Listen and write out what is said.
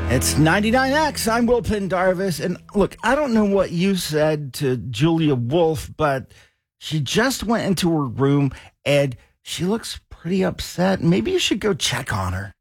It's 99X. I'm Will Pendarvis. And look, I don't know what you said to Julia Wolf, but she just went into her room and she looks pretty upset. Maybe you should go check on her.